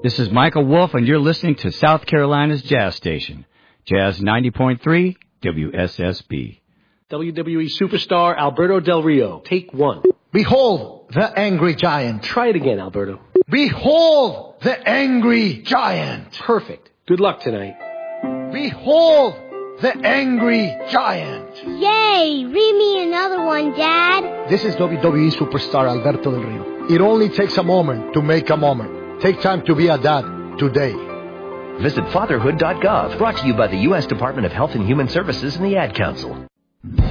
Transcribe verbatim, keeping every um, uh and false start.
This is Michael Wolf, and you're listening to South Carolina's Jazz Station, Jazz ninety point three W S S B. W W E superstar Alberto Del Rio, take one. Behold the angry giant. Try it again, Alberto. Behold the angry giant. Perfect. Good luck tonight. Behold the angry giant. Yay! Read me another one, Dad. This is W W E superstar Alberto Del Rio. It only takes a moment to make a moment. Take time to be a dad today. Visit fatherhood dot gov, brought to you by the U S Department of Health and Human Services and the Ad Council.